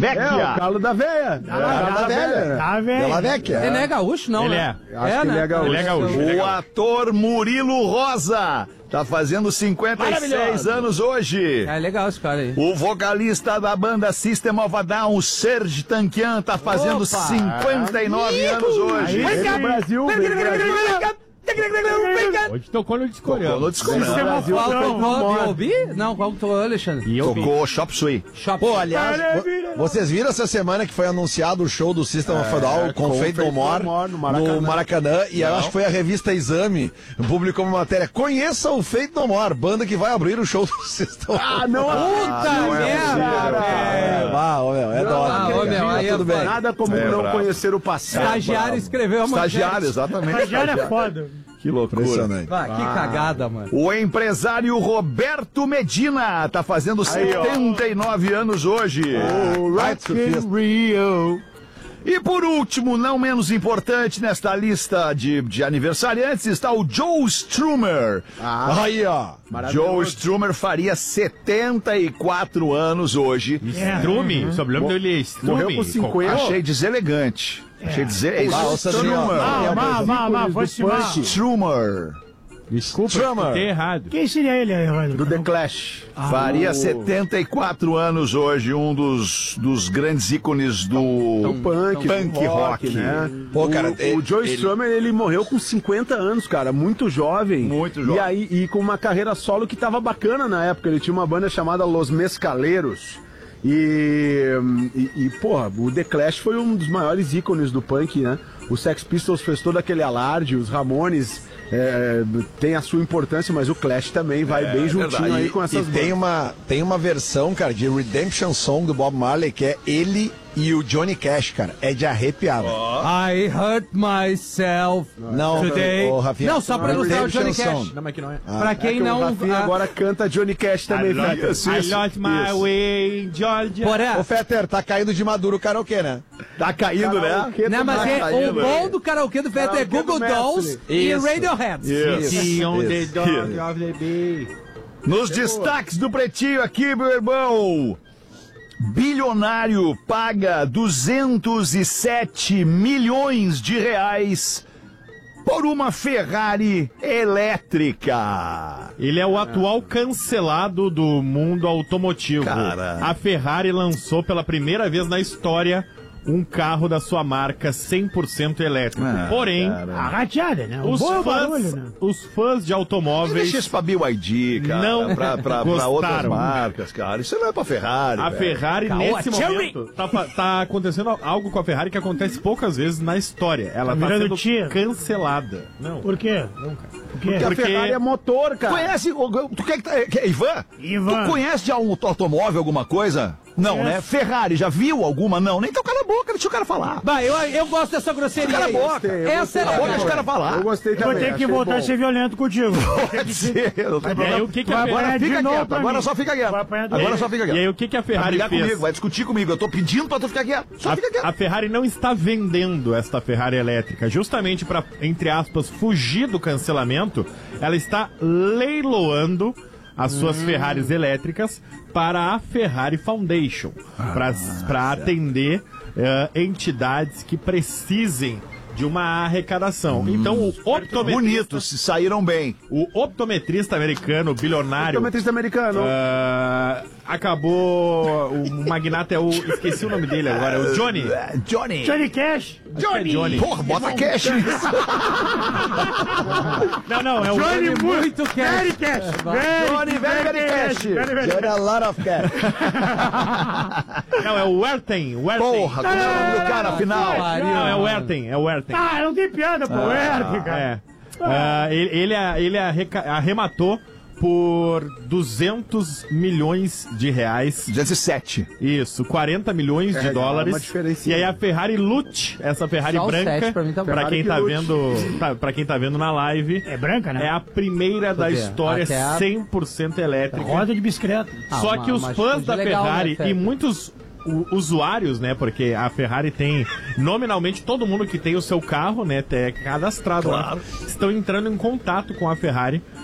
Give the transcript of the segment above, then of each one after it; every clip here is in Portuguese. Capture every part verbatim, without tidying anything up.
Vecchia. É, o Galo da Véia. Da da velha. Tá, velho. Della Vecchia. Ele não é gaúcho, não, Ele né? é. Acho que ele é gaúcho. Ele é gaúcho. ele é O gaúcho. ator Murilo Rosa tá fazendo cinquenta e seis Maravilhoso. anos hoje. É legal esse cara aí. O vocalista da banda System of a Down, Serj Tankian, tá fazendo Opa. cinquenta e nove anos hoje. Vem cá, Brasil, vem Brasil. Hoje tocou no discoreano. Tocou no discoreano. Sistema Brasil Qual tá tocou? no B modo. O B? Não, qual que tocou, Alexandre? E eu vi. Tocou Chop Suey. Shop. Pô, aliás, vo- vocês viram essa semana que foi anunciado o show do System of a Down com com Faith No Faith No More More no no Maracanã. Maracanã, e eu acho que foi a revista Exame, publicou uma matéria: conheça o Faith No More, banda que vai abrir o show do System. Ah, não Puta não é merda, É, velho. ah, ô, meu, é dó. Ah, ô, meu, aí tudo é bem. Nada como É não bravo. conhecer o passado. Estagiário escreveu a manchete. Estagiário, exatamente. Estagiário é foda. Que loucura. Impressionante. Ah, que cagada, mano. O empresário Roberto Medina tá fazendo setenta e nove anos hoje. O Vai, Rock in surfista. Rio. E por último, não menos importante nesta lista de, de aniversariantes, está o Joe Strummer. Aí, ó. Joe Strummer faria setenta e quatro anos hoje. Strume, o sobrenome dele é Strume. Morreu com cinquenta. Achei deselegante. Achei deselegante. Ah, ô, Sandrinho, Strummer. Ah, mas, mas, mas, vou estimar. Strummer. Desculpa, Strummer. escutei errado. Quem seria ele aí, Evandro? Do The Clash. Faria setenta e quatro anos hoje, um dos, dos grandes ícones do O punk, punk o rock, né? Pô, cara, o, ele- o Joe ele- Strummer, ele morreu com cinquenta anos, cara, muito jovem. Muito jovem. E aí, e com uma carreira solo que tava bacana na época. Ele tinha uma banda chamada Los Mescaleiros. E, e, e, porra, o The Clash foi um dos maiores ícones do punk, né? O Sex Pistols fez todo aquele alarde, os Ramones é, tem a sua importância, mas o Clash também vai bem juntinho verdade. aí com E essas tem uma, tem uma versão, cara, de Redemption Song do Bob Marley, que é ele e o Johnny Cash, cara. É de arrepiar. velho. I hurt myself Não, today. ô, Rafinha, Não, só pra ilustrar o Johnny Redemption Cash. Song. Não, mas que não é. Pra É quem que o não... Rafinha ah, agora canta Johnny Cash também, I lost, Fetter. I lost my Isso. way, Georgia. Porém, Ô, Fetter, tá caindo de maduro o karaokê, né? Tá caindo, né? Karaokê não, mas tá é, caindo, o bom do karaokê do Feto é Karaokê do Google Mestre. Dolls e Isso. Radiohead. See on the Isso. dog of the bee. Nos destaques do Pretinho aqui, meu irmão. Bilionário paga duzentos e sete milhões de reais por uma Ferrari elétrica. Ele é o atual cancelado do mundo automotivo. Cara. A Ferrari lançou pela primeira vez na história um carro da sua marca cem por cento elétrico. Ah, Porém, A rateada, né? O os bom é o fãs, barulho, né? os fãs de automóveis... Deixa isso pra B Y D, cara. Não pra, pra, pra gostaram. outras marcas, cara. Isso não é pra Ferrari. A velho. Ferrari, nesse momento, tá, fa- tá acontecendo algo com a Ferrari que acontece poucas vezes na história. Ela tá virando sendo tia. cancelada. Não. Por quê? Por quê? Porque a Porque- Ferrari é motor, cara. Conhece. Tu quer que. tá- que- Ivan? Ivan. Tu conhece de algum automóvel alguma coisa? Não, Conheço. né? Ferrari, já viu alguma? Não, nem então cala a boca, deixa o cara falar. Bah, eu, eu gosto dessa grosseria Cala a aí. boca. Essa é Cala a boca, legal. deixa o cara falar. Eu gostei Eu também. vou ter que achei voltar bom. a ser violento contigo. Pode ser, não tem E aí, problema. o que que Vai a apanhar Agora de fica novo quieto, pra agora mim. só fica quieto. Vai apanhar de Agora novo. só fica E aí, quieto. o que que a Vai Ferrari brigar fez? comigo, vai discutir comigo. Eu tô pedindo pra tu ficar quieto. Só fica A, quieto. a Ferrari não está vendendo esta Ferrari elétrica, justamente para, entre aspas, fugir do cancelamento. Ela está leiloando as suas Hum. Ferraris elétricas para a Ferrari Foundation, Ah, para atender eh, entidades que precisem de uma arrecadação. Então, o optometrista, Bonitos, se saíram bem. o optometrista americano bilionário Optometrista americano. ah, acabou. O magnata é o. Esqueci o nome dele agora, é o Johnny. Johnny. Johnny Cash. Johnny. Johnny. Porra, bota cash nisso. Não, não, é o Johnny Johnny. muito cash. Very cash. Very, Johnny, very, very cash. Very, very You're a lot of cash. Não, é o Werten. Werten. Porra, como é o nome do cara, afinal? Não, é o Werten, é o Werten. Ah, não tem piada, pô. É, cara. É. Ah, ele ele, ele arreca- arrematou por duzentos milhões de reais. duzentos e sete. Isso, quarenta milhões de É, dólares. é uma diferencinha. E aí a Ferrari Lute, essa Ferrari Só o branca, sete pra mim tá bom. pra quem Ferrari tá Lute. vendo, tá, pra quem tá vendo na live, É branca, né? é a primeira da Porque história até a- cem por cento elétrica. Roda de bicicleta. Ah, Só uma- que os uma fãs atitude da legal, Ferrari né, Feta? e muitos u- usuários, né? Porque a Ferrari tem nominalmente todo mundo que tem o seu carro, né? É cadastrado lá. Estão entrando em contato com a Ferrari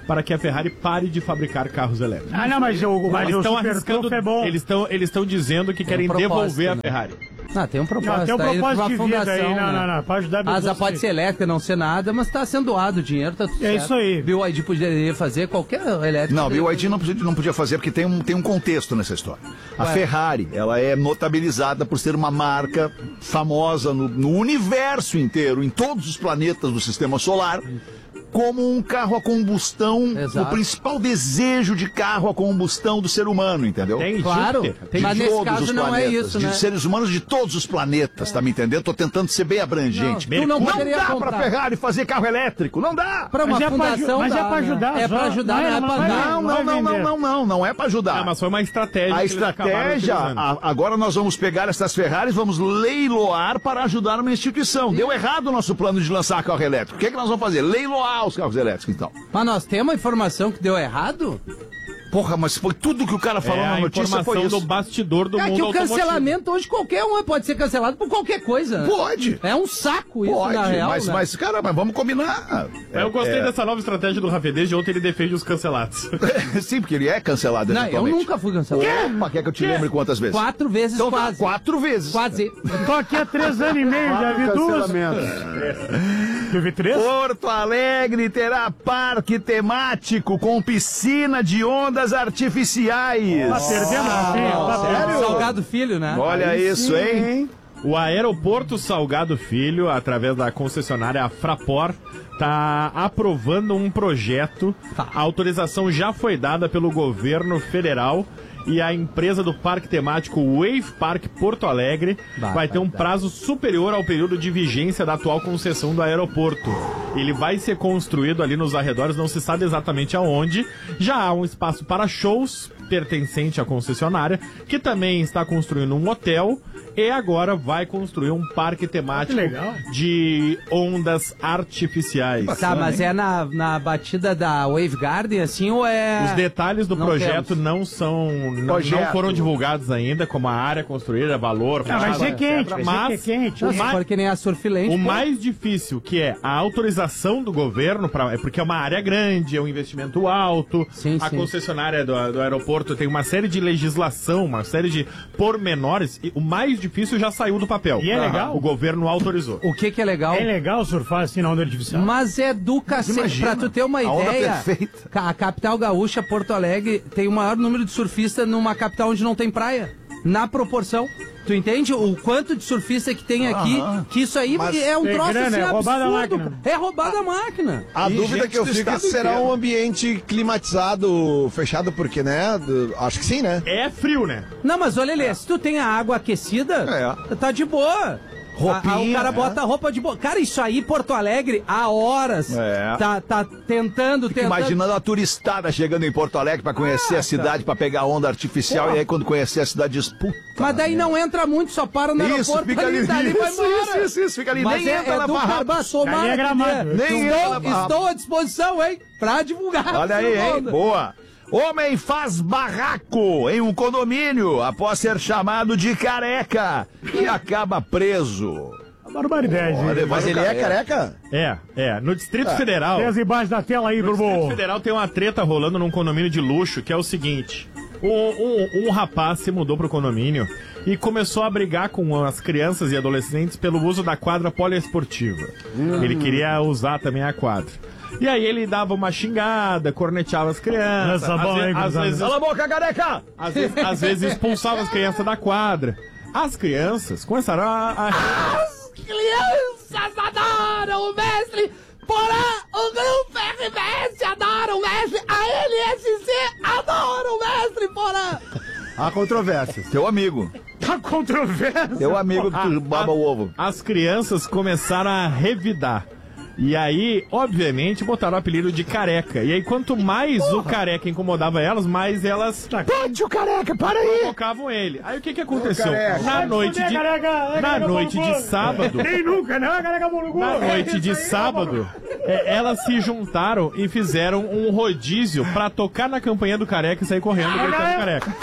para que a Ferrari pare de fabricar carros elétricos. Ah, não, mas o, mas Eles o estão Super arriscando, Trunfo é bom. eles estão eles estão dizendo que querem um propósito, devolver a né? Ferrari. Ah, tem um propósito. Não, tem um tá indo pra propósito uma de vida aí. fundação, Não, né? não, não. Pra ajudar A asa pode ser elétrica, não ser nada, mas tá sendo doado o dinheiro, tá tudo É certo. isso aí. B Y D poderia fazer qualquer elétrica. Não, B Y D não podia, não podia fazer porque tem um, tem um contexto nessa história. A Ué. Ferrari, ela é notabilizada por ser uma marca famosa no, no universo inteiro, em todos os planetas do sistema solar, como um carro a combustão, Exato. o principal desejo de carro a combustão do ser humano, entendeu? Tem Claro, Júpiter. tem, mas de nesse todos caso os não é planetas, isso, de né? seres humanos de todos os planetas, tá me entendendo? Tô tentando ser bem abrangente. Não, tu não Não poderia dá comprar. pra Ferrari fazer carro elétrico, não dá! Pra uma Mas é pra aju- fundação mas é dá, pra né? ajudar É só. pra ajudar, Não, não é não pra vai- dar. Não, não, vai não, não, vender. não, não, não é pra ajudar. Ah, mas foi uma estratégia. A que eles acabaram estratégia, utilizando. a- agora nós vamos pegar essas Ferraris, vamos leiloar para ajudar uma instituição. Deu errado o nosso plano de lançar carro elétrico. O que, é que nós vamos fazer? Leiloar os carros elétricos, então. Mas nós temos a informação que deu errado? Porra, mas foi tudo que o cara falou É na a notícia informação foi isso. do bastidor do É mundo que o automotivo. cancelamento hoje qualquer um pode ser cancelado por qualquer coisa. né? Pode. É um saco isso, Pode, na real, mas, né? mas, cara, mas vamos combinar. Eu gostei É, dessa nova estratégia do Rafa. Desde ontem ele defende os cancelados. Sim, porque ele é cancelado Não, eu eventualmente. nunca fui cancelado. Opa, quer que eu te lembre quantas vezes? Quatro vezes Então tá, quase. quatro vezes. Quase. Tô aqui há três anos e meio, já vi duas. Cancelamento. Eu vi três? Porto Alegre terá parque temático com piscina de ondas artificiais. Tá perdendo a fia, tá perdendo. Salgado Filho, né? Olha isso, hein? O Aeroporto Salgado Filho, através da concessionária Fraport, está aprovando um projeto. Tá. A autorização já foi dada pelo governo federal e a empresa do parque temático Wave Park Porto Alegre Bah, vai ter um bah, bah. prazo superior ao período de vigência da atual concessão do aeroporto. Ele vai ser construído ali nos arredores, não se sabe exatamente aonde. Já há um espaço para shows pertencente à concessionária, que também está construindo um hotel e agora vai construir um parque temático Que legal. de ondas artificiais. Tá, mas é na, na batida da Wave Garden, assim, ou é... Os detalhes do Não projeto temos. não são não, Projeto. não foram divulgados ainda, como a área construída, valor, Ah, vai prazo, ser quente, vai ser mas que é quente. Não, o se mais- for que nem a Surfland, o pô. mais difícil, que é a autorização do governo, pra, é porque é uma área grande, é um investimento alto, Sim, a sim. concessionária do, do aeroporto tem uma série de legislação, uma série de pormenores, e o mais difícil já saiu do papel. E é legal? O governo autorizou. O que que é legal? É legal surfar assim na onda artificial. Mas é do cacete. Imagina, Pra tu ter uma a onda ideia, perfeita. ca- a capital gaúcha, Porto Alegre, tem o maior número de surfistas numa capital onde não tem praia. Na proporção. Tu entende o quanto de surfista que tem aqui? Aham. Que isso aí Mas é um é troço grana, assim é roubada a absurdo. máquina. É roubada a máquina. A E dúvida gente que eu do fico é estado se será inteiro. um ambiente climatizado, fechado, porque, né? do- Acho que sim, né? É frio, né? Não, mas olha ali, se tu tem a água aquecida, É. tá de boa. Roupinha, A- a- o cara é. bota a roupa de boa. Cara, isso aí, Porto Alegre, há horas, É. tá, tá tentando, tentando. Imaginando a turistada chegando em Porto Alegre pra conhecer a cidade, pra pegar a onda artificial, e aí quando conhecer a cidade diz, puta. Mas daí não entra muito, só para no Isso, aeroporto, fica ali, dali vai isso, embora. isso, isso, isso, fica ali, Mas nem é, entra é na do barra. Carbá, tomara Ali é que gramado. dê. Nem estou, entra na barra. estou à disposição, hein, pra divulgar. Olha aí, essa hein? onda. Boa. Homem faz barraco em um condomínio após ser chamado de careca e acaba preso. Barbaridade. Olha, Mas vai ele o é careca? É, é. No Distrito Federal. Tens embaixo da tela aí, No Distrito Burbo. Federal tem uma treta rolando num condomínio de luxo, que é o seguinte. Um, um, um rapaz se mudou pro condomínio e começou a brigar com as crianças e adolescentes pelo uso da quadra poliesportiva. Ele queria usar também a quadra. E aí ele dava uma xingada, corneteava as crianças. Nossa, às, bom, ve- hein, às gurizada? vezes, Cala a boca, careca! às, vezes, às vezes expulsava as crianças da quadra. As crianças começaram a... a... As crianças adoram o mestre, porém o grupo R B S adora o mestre, a L S C adora o mestre, porém. Há controvérsias. Teu amigo. Tá controverso. Teu amigo que tu a- baba a- o ovo. As crianças começaram a revidar. E aí, obviamente, botaram o apelido de careca. E aí, quanto mais o careca incomodava elas, mais elas Pode o careca, para aí! provocavam ele. Aí o que que aconteceu? careca. Na Vai noite fuder, de, careca, é na careca noite bolo, de sábado, Nem nunca, não, careca bolo. na noite de sábado, é, elas se juntaram e fizeram um rodízio pra tocar na campanha do careca e sair correndo gritando careca.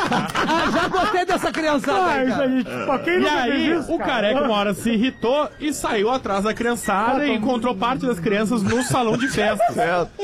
Ah, já gostei dessa criançada Ah, aí, isso cara. aí, tipo, quem E nunca aí, fez isso, o cara? careca uma hora se irritou e saiu atrás da criançada e encontrou parte das crianças no salão de festas. É.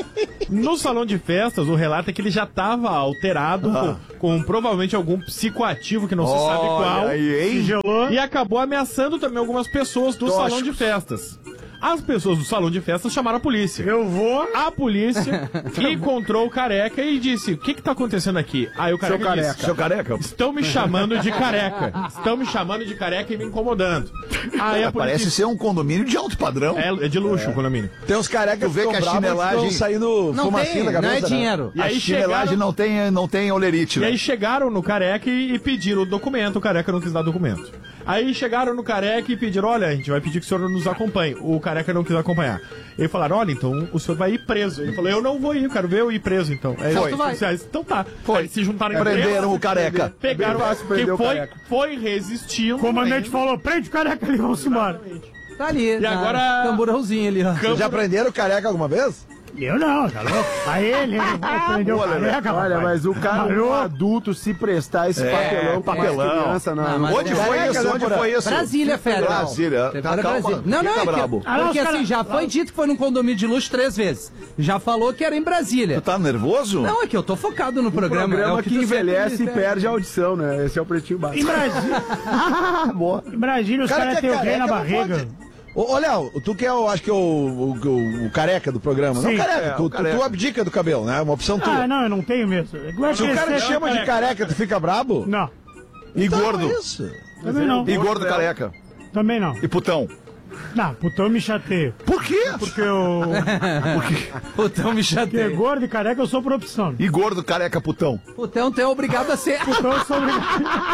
No salão de festas, o relato é que ele já estava alterado, Ah. com, com provavelmente algum psicoativo que não se sabe qual. Aí, hein? Gelou. E acabou ameaçando também algumas pessoas do Tóxicos. salão de festas. As pessoas do salão de festas chamaram a polícia. Eu vou. A polícia encontrou o careca e disse: o que que tá acontecendo aqui? Aí o careca Seu careca. disse: Seu careca. estão me chamando de careca. Estão me chamando de careca e me incomodando. Aí a polícia... Parece ser um condomínio de alto padrão. É, é de luxo o condomínio. Tem uns carecas Tu vê que que a ficam bravos, chinelagem- estão saindo Não fumacinha tem, da não cabeça. é né? dinheiro. E a aí chinelagem chegaram- não tem, não tem olerite, E né? aí chegaram no careca e, e pediram o documento, o careca não quis dar documento. Aí chegaram no careca e pediram: olha, a gente vai pedir que o senhor nos acompanhe. O careca não quis acompanhar. Eles falaram: olha, então o senhor vai ir preso. Ele falou: eu não vou ir, eu quero ver eu ir preso, então. Aí, Então eles tu vai. disseram: então tá. Foi. Aí se juntaram em Prenderam três, o careca. pegaram, Bem fácil que prender o foi, careca. foi resistindo. O comandante ainda. falou: prende o careca ali, vamos embora. Tá ali, E agora- tamborãozinho ali, ó. Vocês já prenderam o careca alguma vez? Eu não, tá louco? A ele, ele prendeu o careca, Olha, rapaz. mas o cara, um Maluco. adulto, se prestar esse É, papelão, papelão. com as crianças, não. Não, mas Onde é- foi Careca, isso? né, Onde Porã? foi isso? Brasília, fera. Brasília. Tem Tá, para calma. Brasília. Não, não, Fica é que, brabo. Ah, não, porque os cara- assim, já foi dito que foi num condomínio de luxo três vezes. Já falou que era em Brasília. Tu tá nervoso? Não, é que eu tô focado no O programa. programa é o que, tu sempre envelhece diz, e né? perde a audição, né? Esse é o pretinho Em básico. Brasília, Boa. em Brasília os Cara caras que é têm o trem na careca, não barriga. pode. Ô, ô, Léo, tu que é, o, acho que é o, o, o- o careca do programa. Sim. Não careca, É, tu, o tu- careca. tu abdica do cabelo, né? É uma opção tua. Ah, não, eu não tenho mesmo. Como é Se o que cara te você- chama de careca, tu fica brabo? Não, E Então, gordo. é isso. também não. E gordo careca. Também não. E putão. Não, putão me chateio. Por quê? Porque eu. Putão me Porque chateia. gordo e careca eu sou por opção. E gordo careca putão. Putão, tu é obrigado a ser. Putão eu sou obrigado.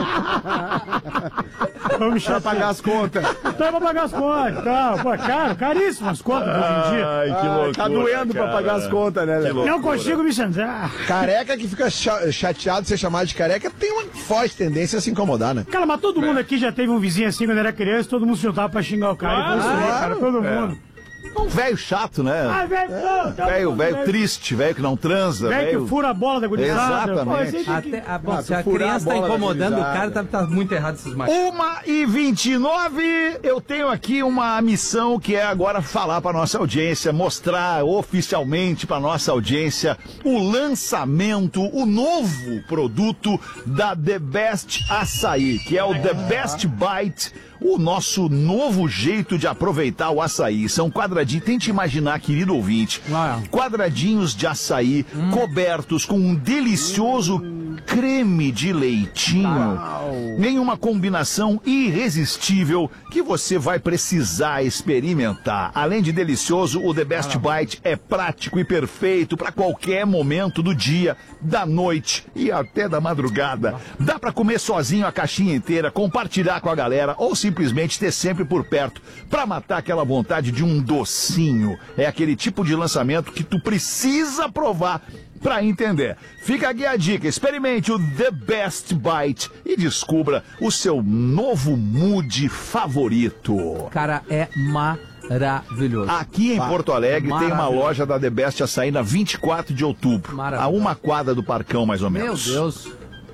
Putão me Pra chateia. pagar as contas. Putão é pra pagar as contas. Tá, pô, caro, caríssimo as contas hoje em dia. Ai, que Ah, loucura. tá doendo pra cara. pagar as contas, né, Léo? Não consigo me sentar. Careca que fica cha- chateado de ser chamado de careca tem uma forte tendência a se incomodar, né? Cara, mas todo mundo aqui já teve um vizinho assim quando era criança, todo mundo se juntava pra xingar o cara. Claro, e foi isso aí, cara, todo É. mundo. Um velho chato, né? Ah, velho, não, tá Velho, bom, velho triste, velho que não transa, Velho velho. que fura a bola da gurizada. Exatamente. Pô, esse aí tem que- Até, ah, bom, Ah, se a tu furar criança a tá bola da incomodando o cara, tá, gurizada. tá muito errado esses machos. Uma e vinte e nove, eu tenho aqui uma missão que é agora falar para nossa audiência, mostrar oficialmente para nossa audiência o lançamento, o novo produto da The Best Açaí, que é o The Best Bite, o nosso novo jeito de aproveitar o açaí. São quadradinhos, tente imaginar, querido ouvinte, Ah. quadradinhos de açaí cobertos com um delicioso creme de leitinho em uma combinação irresistível que você vai precisar experimentar. Além de delicioso, o The Best Bite é prático e perfeito para qualquer momento do dia, da noite e até da madrugada. Dá para comer sozinho a caixinha inteira, compartilhar com a galera ou simplesmente ter sempre por perto para matar aquela vontade de um docinho. É aquele tipo de lançamento que tu precisa provar para entender. Fica aqui a dica, experimente o The Best Bite e descubra o seu novo mood favorito. Cara, é maravilhoso. Aqui em Porto Alegre tem uma maravilhoso. loja da The Best Açaí na vinte e quatro de outubro, Maravilhoso. a uma quadra do Parcão mais ou Meu menos. Deus.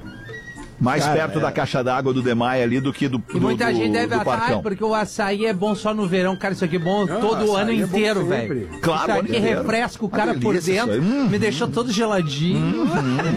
Mais Cara, perto é. da caixa d'água do Demai ali do que do, E do, muita do- gente deve do achar, Parcão. "Ai, porque o açaí é bom só no verão. Cara, isso aqui é bom todo o ano açaí é bom inteiro, sempre. velho. Claro, Isso o ano aqui inteiro. refresca o Uma cara por delícia isso dentro. aí. Hum. Me deixou todo geladinho.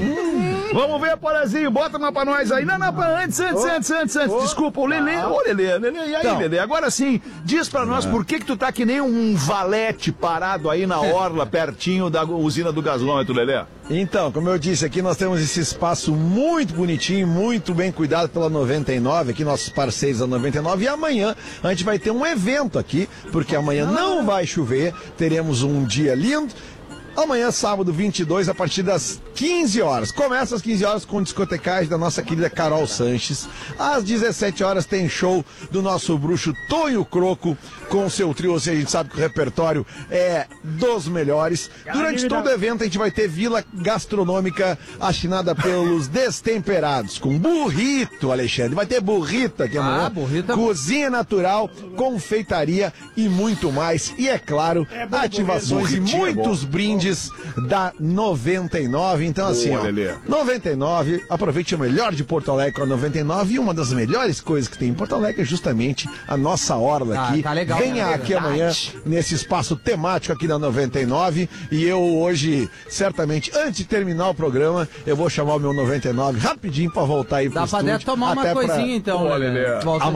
Vamos ver, Porazinho, bota uma pra nós aí. Não, não, pra- antes, antes, antes, antes, antes. Desculpa, o Lelê. Ô, Lelê, Lelê, e aí, Então. Lelê? Agora sim, diz pra nós por que que tu tá que nem um valete parado aí na orla, pertinho da usina do gasômetro, Lelê? Então, como eu disse, aqui nós temos esse espaço muito bonitinho, muito bem cuidado pela noventa e nove, aqui nossos parceiros da noventa e nove. E amanhã a gente vai ter um evento aqui, porque amanhã não vai chover, teremos um dia lindo. Amanhã, sábado vinte e dois, a partir das quinze horas. Começa às quinze horas com discotecagem da nossa querida Carol Sanches. Às dezessete horas tem show do nosso bruxo Tonho Croco com seu trio, ou seja, a gente sabe que o repertório é dos melhores. Durante todo o evento a gente vai ter vila gastronômica assinada pelos Destemperados, com burrito, Alexandre. Vai ter burrito aqui amanhã. Ah, burrito é bom. Cozinha natural, confeitaria e muito mais. E é claro, ativações e Burritinho é bom. muitos brindes da noventa e nove. Então, assim, Boa, ó, Lelê. noventa e nove, aproveite o melhor de Porto Alegre com a noventa e nove. E uma das melhores coisas que tem em Porto Alegre é justamente a nossa orla Ah, aqui. tá legal venha aqui amanhã nesse espaço temático aqui na noventa e nove. E eu hoje, certamente, antes de terminar o programa, eu vou chamar o meu noventa e nove rapidinho pra voltar aí pro Dá pra estúdio. até tomar uma até pra- coisinha então. Pô, né? Lelê. Volta